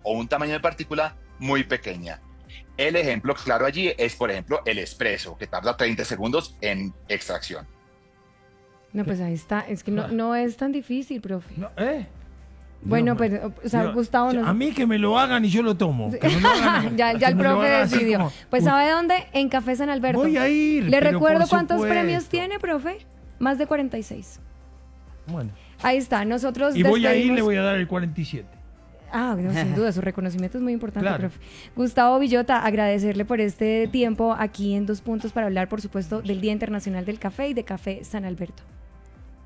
o un tamaño de partícula muy pequeña. El ejemplo claro allí es, por ejemplo, el espresso, que tarda 30 segundos en extracción. No, pues ahí está. Es que no es tan difícil, profe. No, Bueno, no, pues, o sea, no, Gustavo a mí que me lo hagan y yo lo tomo. Que me lo hagan, ya que el me lo profe hagan así decidió. como- Pues ¿sabe dónde? En Café San Alberto. Voy a ir. Le pero recuerdo por cuántos supuesto. premios tiene, profe. Más de 46. Bueno. Ahí está, nosotros Y voy a ir, despedimos- le voy a dar el 47. No, sin duda, su reconocimiento es muy importante, Claro. profe. Gustavo Villota, agradecerle por este tiempo aquí en Dos Puntos para hablar, por supuesto, del Día Internacional del Café y de Café San Alberto.